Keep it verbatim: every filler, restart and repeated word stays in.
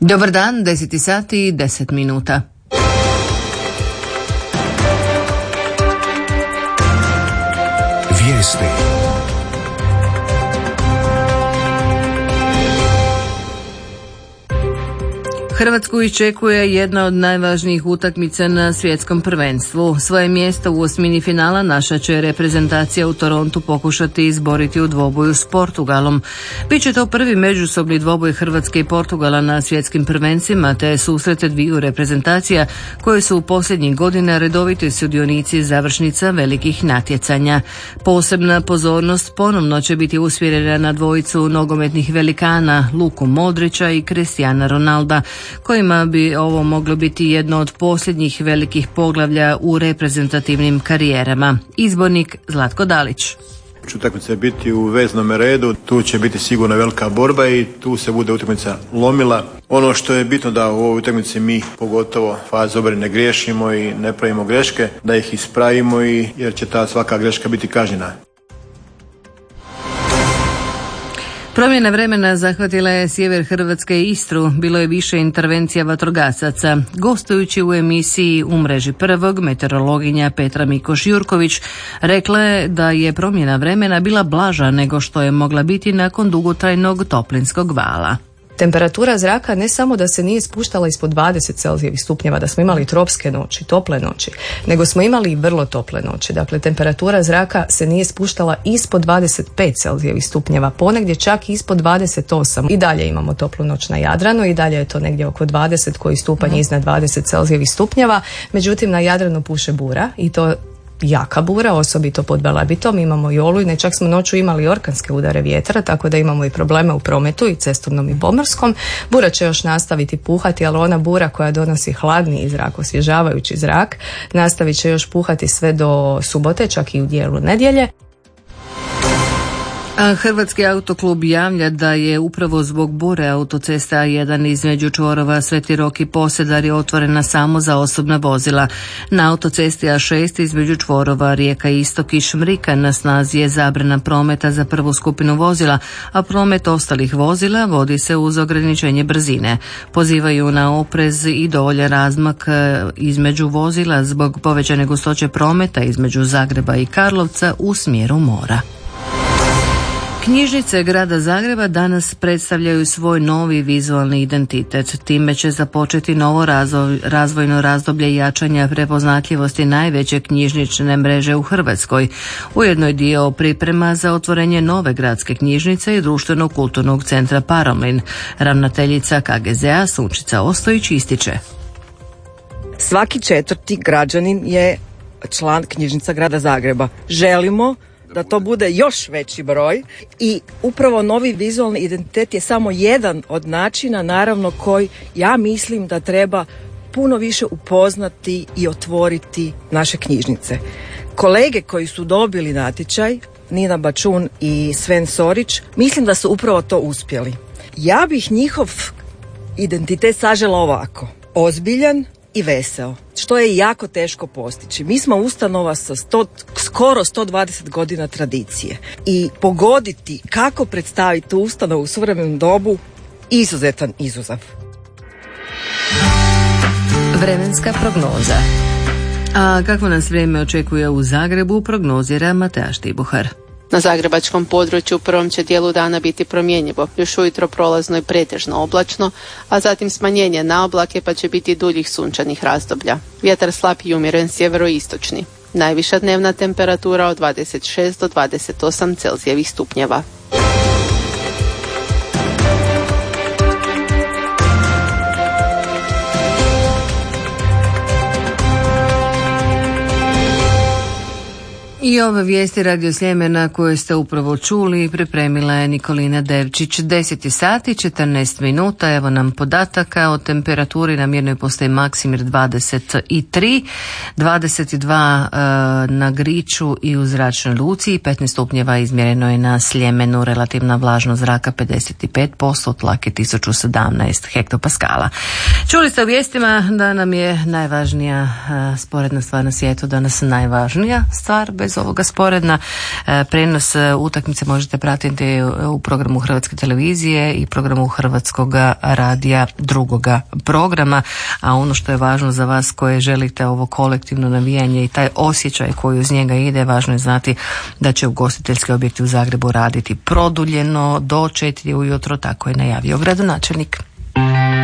Dobar dan, deset sati i deset minuta. Vijesti. Hrvatsku iščekuje jedna od najvažnijih utakmica na svjetskom prvenstvu. Svoje mjesto u osmini finala naša će reprezentacija u Torontu pokušati izboriti u dvoboju s Portugalom. Biće to prvi međusobni dvoboj Hrvatske i Portugala na svjetskim prvenstvima, te susrete dviju reprezentacija koje su u posljednjih godina redoviti sudionici završnica velikih natjecanja. Posebna pozornost ponovno će biti usmjerena na dvojicu nogometnih velikana Luku Modrića i Cristiana Ronalda, kojima bi ovo moglo biti jedno od posljednjih velikih poglavlja u reprezentativnim karijerama. Izbornik Zlatko Dalić. Utakmica će biti u veznom redu, tu će biti sigurno velika borba i tu se bude utakmica lomila. Ono što je bitno da u ovoj utakmici mi pogotovo faze obrane ne griješimo i ne pravimo greške, da ih ispravimo i jer će ta svaka greška biti kažnjena. Promjena vremena zahvatila je sjever Hrvatske i Istru, bilo je više intervencija vatrogasaca. Gostujući u emisiji U mreži prvog, meteorologinja Petra Mikoš-Jurković rekla je da je promjena vremena bila blaža nego što je mogla biti nakon dugotrajnog toplinskog vala. Temperatura zraka ne samo da se nije spuštala ispod dvadeset Celzijevih stupnjeva, da smo imali tropske noći, tople noći, nego smo imali i vrlo tople noći. Dakle, temperatura zraka se nije spuštala ispod dvadeset pet Celzijevih stupnjeva, ponegdje čak ispod dvadeset osam. I dalje imamo toplu noć na Jadranu i dalje je to negdje oko dvadeset koji stupanj mm. iznad dvadeset Celzijevih stupnjeva. Međutim, na Jadranu puše bura i to jaka bura, osobito pod Velebitom, imamo i olujne, čak smo noću imali orkanske udare vjetra, tako da imamo i probleme u prometu i cestovnom i pomorskom. Bura će još nastaviti puhati, ali ona bura koja donosi hladni zrak, osvježavajući zrak, nastavit će još puhati sve do subote, čak i u dijelu nedjelje. A Hrvatski autoklub javlja da je upravo zbog bure autocesta A jedan između čvorova Sveti Rok i Posedar je otvorena samo za osobna vozila. Na autocesti A šest između čvorova Rijeka Istok i Šmrika na snazi je zabrana prometa za prvu skupinu vozila, a promet ostalih vozila vodi se uz ograničenje brzine. Pozivaju na oprez i dovoljan razmak između vozila zbog povećane gustoće prometa između Zagreba i Karlovca u smjeru mora. Knjižnice grada Zagreba danas predstavljaju svoj novi vizualni identitet. Time će započeti novo razvoj, razvojno razdoblje jačanja prepoznatljivosti najveće knjižnične mreže u Hrvatskoj. Ujedno je dio priprema za otvorenje nove gradske knjižnice i društvenog kulturnog centra Paromlin. Ravnateljica K G Z-a Sunčica Ostojić ističe. Svaki četvrti građanin je član knjižnica grada Zagreba. Želimo da to bude još veći broj i upravo novi vizualni identitet je samo jedan od načina, naravno, koji ja mislim da treba puno više upoznati i otvoriti naše knjižnice. Kolege koji su dobili natječaj, Nina Bačun i Sven Sorić, mislim da su upravo to uspjeli. Ja bih njihov identitet sažela ovako: ozbiljan i veseo, što je jako teško postići. Mi smo ustanova sa sto, skoro sto dvadeset godina tradicije i pogoditi kako predstaviti tu ustanovu u suvremenom dobu izuzetan izazov. Vremenska prognoza. A kako nas vrijeme očekuje u Zagrebu, prognozira Mateja Štibuhar. Na zagrebačkom području u prvom će dijelu dana biti promjenjivo, još ujutro prolazno i pretežno oblačno, a zatim smanjenje na oblake pa će biti duljih sunčanih razdoblja. Vjetar slab i umjeren sjeveroistočni. Najviša dnevna temperatura od dvadeset šest do dvadeset osam Celzijevih stupnjeva. I ove vijesti Radio Sljemena koje ste upravo čuli pripremila je Nikolina Devčić. deset sati četrnaest minuta, evo nam podataka o temperaturi. Na mjernoj postaji Maksimir dvadeset tri, dvadeset dva e, na Griču i u Zračnoj luci i petnaest stupnjeva izmjereno je na Sljemenu. Relativna vlažnost zraka pedeset pet posto, tlak je tisuću sedamnaest hektopaskala. Čuli ste u vijestima da nam je najvažnija e, sporedna stvar na svijetu, danas najvažnija stvar bez bez ovoga sporedna. Prenos utakmice možete pratiti u programu Hrvatske televizije i programu Hrvatskog radija drugoga programa, a ono što je važno za vas koje želite ovo kolektivno navijanje i taj osjećaj koji uz njega ide, važno je znati da će ugostiteljski objekti u Zagrebu raditi produljeno do četiri ujutro, tako je najavio gradonačelnik.